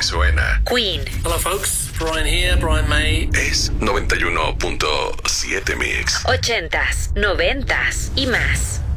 suena. Queen. Hello, folks. Brian here, Brian May. Es 91.7 Mix. 80s, 90s y más.